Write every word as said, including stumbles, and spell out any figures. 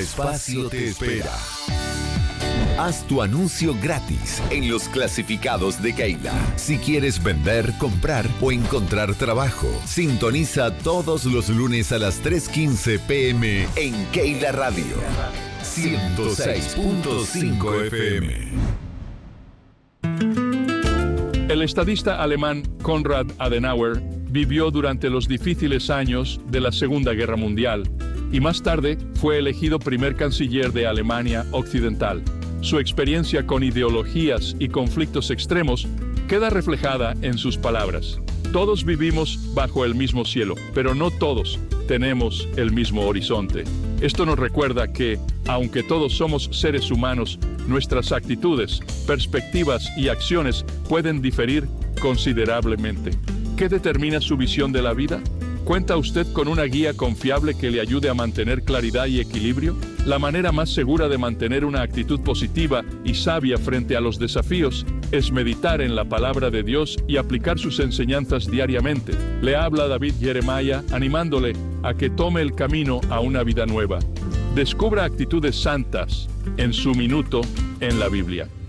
espacio te espera. Haz tu anuncio gratis en los clasificados de Keila. Si quieres vender, comprar o encontrar trabajo, sintoniza todos los lunes a las tres quince pm en Keila Radio ciento seis punto cinco F M. El estadista alemán Konrad Adenauer vivió durante los difíciles años de la Segunda Guerra Mundial y más tarde fue elegido primer canciller de Alemania Occidental. Su experiencia con ideologías y conflictos extremos queda reflejada en sus palabras. Todos vivimos bajo el mismo cielo, pero no todos tenemos el mismo horizonte. Esto nos recuerda que, aunque todos somos seres humanos, nuestras actitudes, perspectivas y acciones pueden diferir considerablemente. ¿Qué determina su visión de la vida? ¿Cuenta usted con una guía confiable que le ayude a mantener claridad y equilibrio? La manera más segura de mantener una actitud positiva y sabia frente a los desafíos es meditar en la palabra de Dios y aplicar sus enseñanzas diariamente. Le habla David Jeremiah animándole a que tome el camino a una vida nueva. Descubra actitudes santas en su minuto en la Biblia.